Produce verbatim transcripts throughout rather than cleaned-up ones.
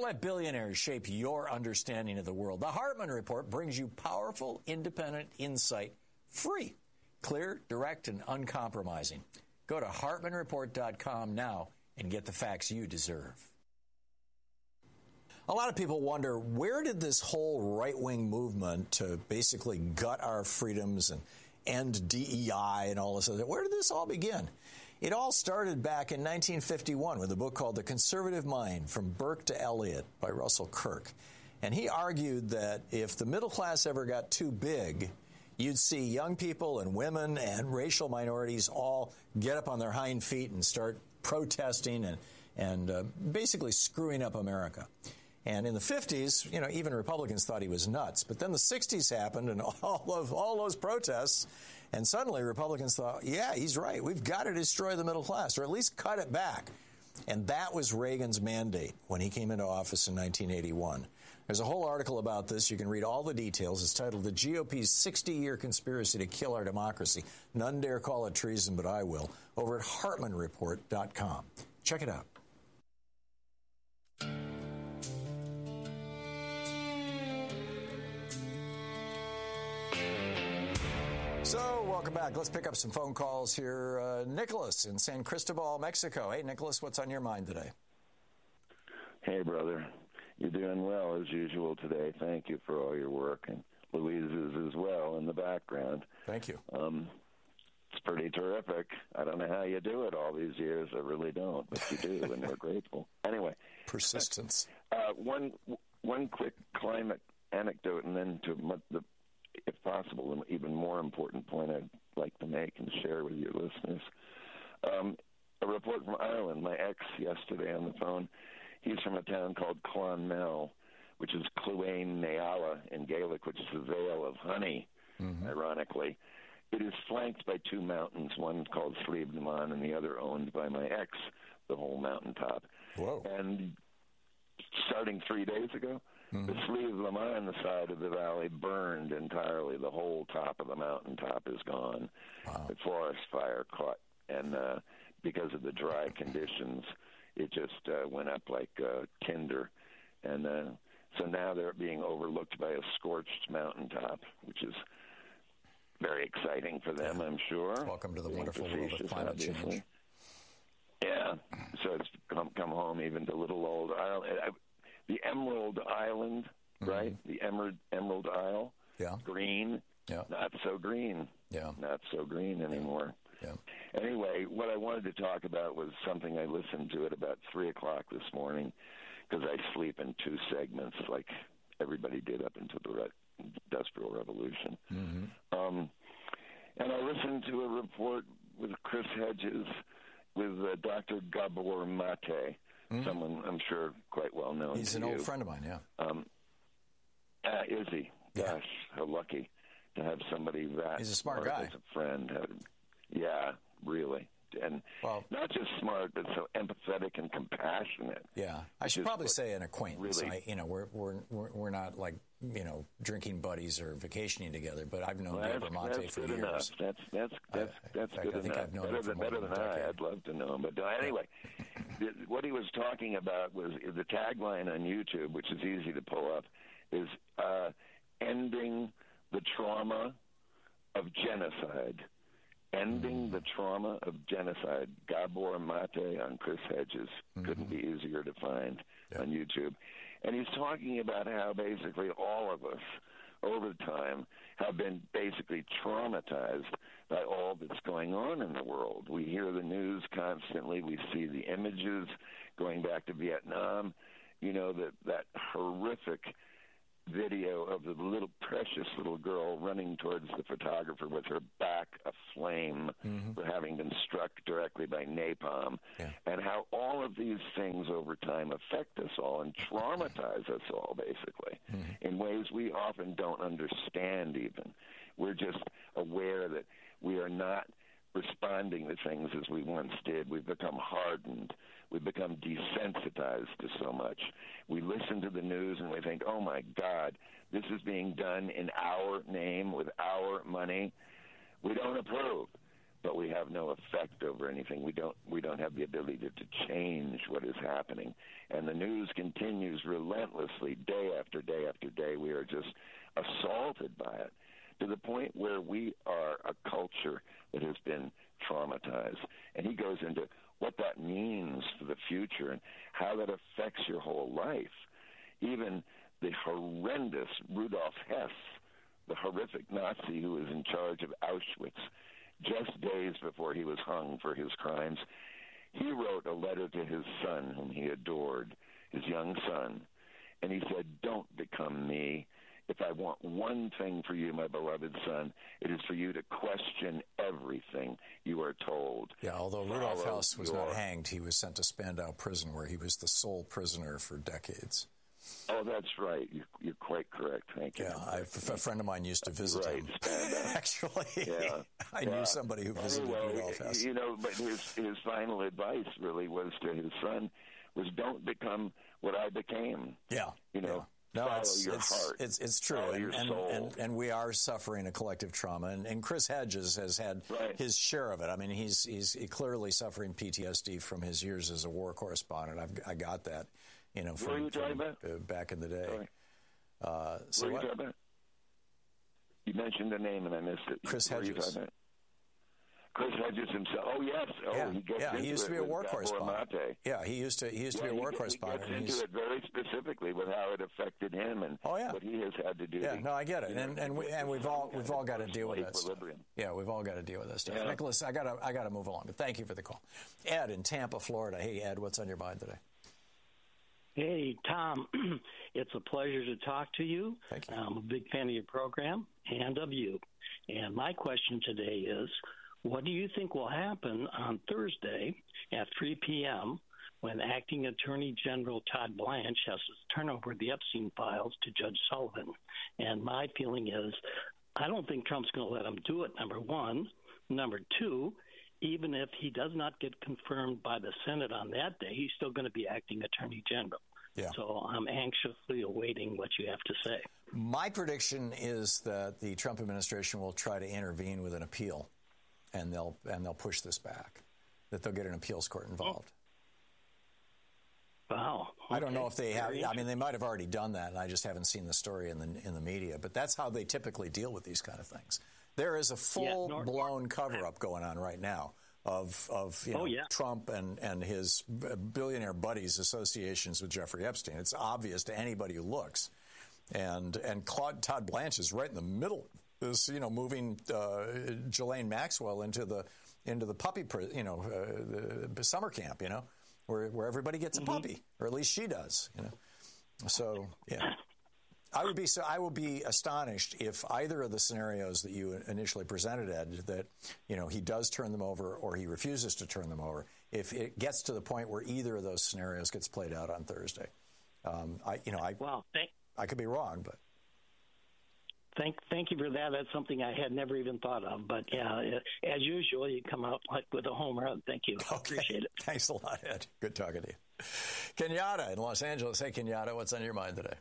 let billionaires shape your understanding of the world. The Hartman Report brings you powerful, independent insight, free, clear, direct, and uncompromising. Go to Hartman Report dot com now and get the facts you deserve. A lot of people wonder, where did this whole right-wing movement to basically gut our freedoms and end D E I and all this other, where did this all begin? It all started back in nineteen fifty-one with a book called The Conservative Mind, From Burke to Eliot by Russell Kirk. And he argued that if the middle class ever got too big, you'd see young people and women and racial minorities all get up on their hind feet and start protesting and, and uh, basically screwing up America. And in the fifties, you know, even Republicans thought he was nuts. But then the sixties happened and all of all those protests, and suddenly Republicans thought, yeah, he's right. We've got to destroy the middle class, or at least cut it back. And that was Reagan's mandate when he came into office in nineteen eighty-one. There's a whole article about this. You can read all the details. It's titled The G O P's sixty-year Conspiracy to Kill Our Democracy. None dare call it treason, but I will. Over at Hartman Report dot com. Check it out. So, welcome back. Let's pick up some phone calls here. Uh, Nicholas in San Cristobal, Mexico. Hey, Nicholas, what's on your mind today? Hey, brother. You're doing well, as usual, today. Thank you for all your work, and Louise's as well in the background. Thank you. Um, it's pretty terrific. I don't know how you do it all these years. I really don't, but you do, and we're grateful. Anyway. Persistence. Uh, one, one quick climate anecdote, and then to the if possible, an even more important point I'd like to make and share with your listeners. Um, a report from Ireland, my ex yesterday on the phone, he's from a town called Clonmel, which is Cluain Neala in Gaelic, which is the Vale of Honey, mm-hmm. ironically. It is flanked by two mountains, one called Slieve na Mon and the other owned by my ex, the whole mountaintop. Whoa. And starting three days ago, mm-hmm. the Slieve na Mon side of the valley burned entirely. The whole top of the mountaintop is gone. Wow. The forest fire caught, and uh, because of the dry conditions, it just uh, went up like uh, tinder. And uh, so now they're being overlooked by a scorched mountaintop, which is very exciting for them, yeah. I'm sure. Welcome to the Being wonderful world of climate obviously. change. Yeah, so it's come, come home even to little old Ireland. I, the Emerald Island, mm-hmm. right? The Emerald, Emerald Isle. Yeah. Green. Yeah. Not so green. Yeah. Not so green anymore. Yeah. Anyway, what I wanted to talk about was something I listened to at about three o'clock this morning, because I sleep in two segments like everybody did up until the Re- Industrial Revolution. Mm-hmm. Um, and I listened to a report with Chris Hedges with uh, Doctor Gabor Mate, mm-hmm. someone I'm sure quite well known. He's to an you. old friend of mine, yeah. Um, uh, is he? Yeah. Gosh, how lucky to have somebody that He's a smart guy. as a friend. Yeah, really. And well, not just smart, but so empathetic and compassionate. Yeah, I should probably say an acquaintance. Really, I, you know, we're we're we're not like you know drinking buddies or vacationing together. But I've known well, Gabor Mate for good years. Enough. That's that's that's uh, that's fact, good I think enough. I've known better him for than, more better than than a I. decade. I'd love to know him. But uh, anyway, the, what he was talking about was the tagline on YouTube, which is easy to pull up, is uh, ending the trauma of genocide. Ending the trauma of genocide. Gabor Mate on Chris Hedges. Mm-hmm. Couldn't be easier to find yeah. on YouTube. And he's talking about how basically all of us over time have been basically traumatized by all that's going on in the world. We hear the news constantly. We see the images going back to Vietnam. You know, that, that horrific video of the little precious little girl running towards the photographer with her back aflame mm-hmm. for having been struck directly by napalm, yeah. and how all of these things over time affect us all and traumatize us all, basically, mm-hmm. in ways we often don't understand even. We're just aware that we are not responding to things as we once did. We've become hardened. We've become desensitized to so much. We listen to the news and we think, oh, my God, this is being done in our name with our money. We don't approve. but we have no effect over anything. We don't we don't have the ability to, to change what is happening. And the news continues relentlessly, day after day after day. We are just assaulted by it, to the point where we are a culture that has been traumatized. And he goes into what that means for the future and how that affects your whole life. Even the horrendous Rudolf Hess, the horrific Nazi who was in charge of Auschwitz, just days before he was hung for his crimes, he wrote a letter to his son, whom he adored, his young son, and he said, "Don't become me. If I want one thing for you, my beloved son, it is for you to question everything you are told." Yeah, although Rudolf Follow Hess was your... not hanged, he was sent to Spandau Prison, where he was the sole prisoner for decades. Oh, that's right. You're, you're quite correct. Thank you. Yeah, I, a friend of mine used to visit right, him. Spandau. Actually, yeah. I yeah. knew somebody who visited anyway, Rudolf Hess. You know, but his his final advice really was to his son was, "Don't become what I became." Yeah. You know. Yeah. No, Follow it's, your it's, heart. it's, it's true, Follow and, your and, soul. and, and we are suffering a collective trauma, and, and Chris Hedges has had right. his share of it. I mean, he's he's clearly suffering P T S D from his years as a war correspondent. I've, I got that, you know, from, What are you talking from about? Uh, back in the day. Sorry. Uh, so what are you what? talking about? You mentioned the name and I missed it. Chris what Hedges. Are you talking about? Chris Hedges himself. Oh yes. Oh, yeah, he gets yeah. into He used it to be a with war Gabor correspondent. Mate. Yeah, he used to. He used yeah, to be a war he, correspondent. He gets into it very specifically with how it affected him and oh, yeah. what he has had to do. Yeah, to, no, I get it, and know, and we and we've all we've all got to deal with that stuff. Yeah, we've all got to deal with that stuff. Yeah. Nicholas, I gotta I gotta move along, but thank you for the call. Ed in Tampa, Florida. Hey, Ed, what's on your mind today? Hey, Tom, it's a pleasure to talk to you. Thank you. I'm a big fan of your program and of you. And my question today is, what do you think will happen on Thursday at three p.m. when Acting Attorney General Todd Blanche has to turn over the Epstein files to Judge Sullivan? And my feeling is, I don't think Trump's going to let him do it, number one. Number two, even if he does not get confirmed by the Senate on that day, he's still going to be Acting Attorney General. Yeah. So I'm anxiously awaiting what you have to say. My prediction is that the Trump administration will try to intervene with an appeal, and they'll and they'll push this back. That they'll get an appeals court involved. Wow. Okay. I don't know if they have. I mean, they might have already done that, and I just haven't seen the story in the in the media. But that's how they typically deal with these kind of things. There is a full-blown yeah, cover-up going on right now of of you know, oh, yeah. Trump and, and his billionaire buddies' associations with Jeffrey Epstein. It's obvious to anybody who looks. And and Claude Todd Blanche is right in the middle. This, you know, moving uh, Ghislaine Maxwell into the into the puppy, you know, uh, the summer camp, you know, where where everybody gets a mm-hmm. puppy, or at least she does, you know. So yeah, I would be so I would be astonished if either of the scenarios that you initially presented, Ed, that you know he does turn them over or he refuses to turn them over. If it gets to the point where either of those scenarios gets played out on Thursday, um, I you know I well, thank- I could be wrong, but. Thank, thank you for that. That's something I had never even thought of. But yeah, as usual, you come out like with a home run. Thank you. Okay. Appreciate it. Thanks a lot, Ed. Good talking to you. Kenyatta in Los Angeles. Hey, Kenyatta, what's on your mind today?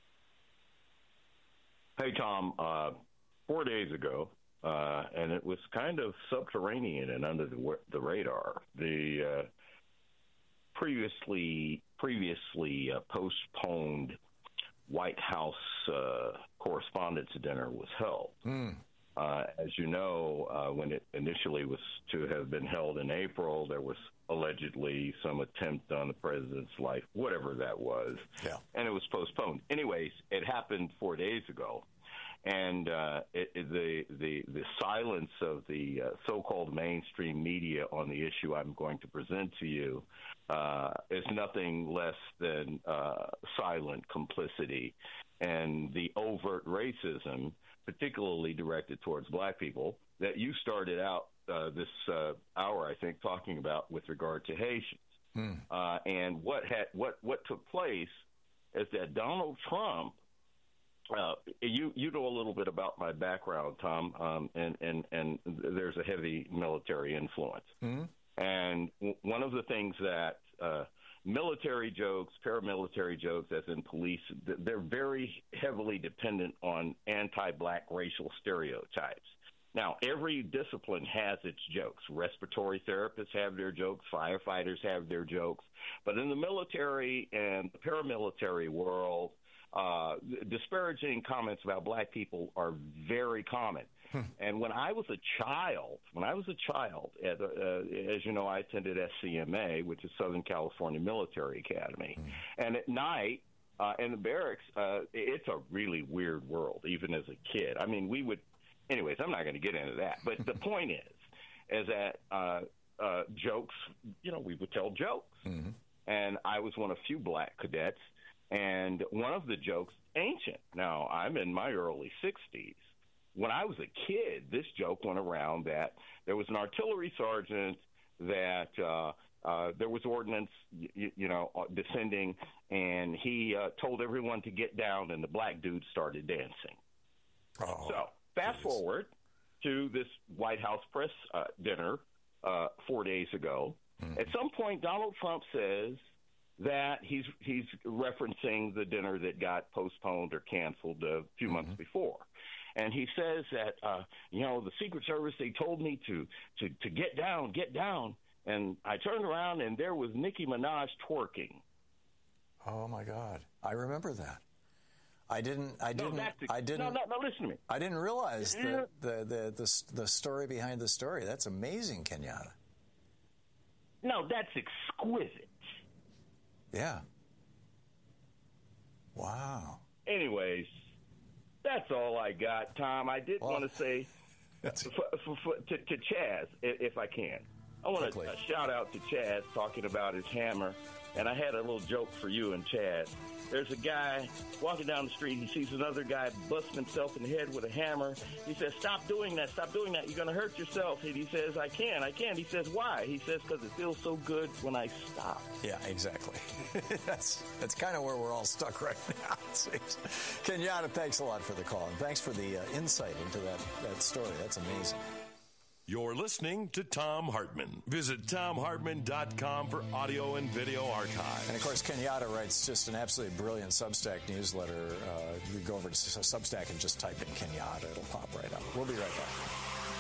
Hey, Tom. Uh, four days ago, uh, and it was kind of subterranean and under the, the radar. The uh, previously previously uh, postponed White House uh, Correspondents' Dinner was held. Mm. Uh, as you know, uh, when it initially was to have been held in April, there was allegedly some attempt on the president's life, whatever that was, yeah. and it was postponed. Anyways, it happened four days ago, and uh, it, it, the, the the silence of the uh, so-called mainstream media on the issue I'm going to present to you uh, is nothing less than uh, silent complicity, and the overt racism, particularly directed towards black people, that you started out uh, this uh, hour, I think, talking about with regard to Haitians. Hmm. Uh, and what had what what took place is that Donald Trump. Uh, you you know a little bit about my background, Tom, um, and and and there's a heavy military influence. Hmm. And w- one of the things that uh, military jokes, paramilitary jokes, as in police, they're very heavily dependent on anti-black racial stereotypes. Now, every discipline has its jokes. Respiratory therapists have their jokes. Firefighters have their jokes. But in the military and the paramilitary world, uh, disparaging comments about black people are very common. Hmm. And when I was a child, when I was a child, at, uh, as you know, I attended S C M A, which is Southern California Military Academy. Hmm. And at night, uh, in the barracks, uh, it's a really weird world, even as a kid. I mean, we would... Anyways, I'm not going to get into that. But the point is, is that uh, uh, jokes, you know, we would tell jokes. Mm-hmm. And I was one of few black cadets. And one of the jokes, ancient. Now, I'm in my early sixties. When I was a kid, this joke went around that there was an artillery sergeant that uh, uh, there was ordnance, you, you know, descending, and he uh, told everyone to get down, and the black dude started dancing. Oh. So fast geez. forward to this White House press uh, dinner uh, four days ago. Mm-hmm. At some point, Donald Trump says that he's he's referencing the dinner that got postponed or canceled a few mm-hmm. months before. And he says that, uh, you know, the Secret Service, they told me to, to, to get down, get down. And I turned around, and there was Nicki Minaj twerking. Oh, my God. I remember that. I didn't. I didn't. No, I didn't. No, no, no. Listen to me. I didn't realize the, the, the, the, the story behind the story. That's amazing, Kenyatta. No, that's exquisite. Yeah. Wow. Anyways, that's all I got, Tom. I did well, want to say for, for, for, to, to Chaz, if I can. I want to uh, shout out to Chaz talking about his hammer. And I had a little joke for you and Chaz. There's a guy walking down the street. He sees another guy busting himself in the head with a hammer. He says, stop doing that. Stop doing that. You're going to hurt yourself. And he says, I can. I can. He says, why? He says, because it feels so good when I stop. Yeah, exactly. that's that's kind of where we're all stuck right now. Kenyatta, thanks a lot for the call. And thanks for the uh, insight into that, that story. That's amazing. You're listening to Thom Hartmann. Visit Thom Hartmann dot com for audio and video archives. And, of course, Kenyatta writes just an absolutely brilliant Substack newsletter. Uh, you go over to Substack and just type in Kenyatta. It'll pop right up. We'll be right back.